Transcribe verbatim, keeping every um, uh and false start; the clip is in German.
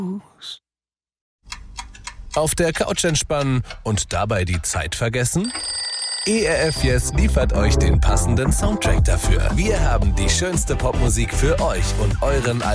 Auf der Couch entspannen und dabei die Zeit vergessen? E R F Yes liefert euch den passenden Soundtrack dafür. Wir haben die schönste Popmusik für euch und euren